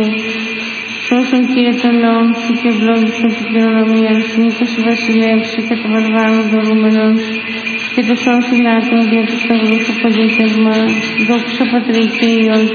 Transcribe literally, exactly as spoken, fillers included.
Σώσον Κύριε των λαών σου και ευλόγησον την κληρονομία σου, νίκησε βασιλεύσου και το βαρβάρων δωρούμενων και το σώσιν άτομο δια του σταυρού στο ποδίτευμα, δόξα Πατρί και Υιόν